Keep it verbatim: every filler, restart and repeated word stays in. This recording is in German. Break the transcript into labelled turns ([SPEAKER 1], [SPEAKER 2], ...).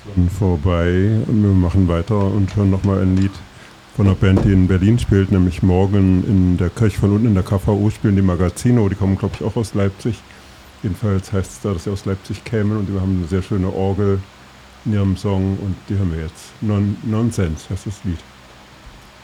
[SPEAKER 1] schon vorbei und wir machen weiter und hören nochmal ein Lied von einer Band, die in Berlin spielt, nämlich morgen in der Kirche von unten in der K V O spielen die Magazino, die kommen glaube ich auch aus Leipzig. Jedenfalls heißt es da, dass sie aus Leipzig kämen und die haben eine sehr schöne Orgel in ihrem Song und die hören wir jetzt. Non- Nonsens heißt das Lied.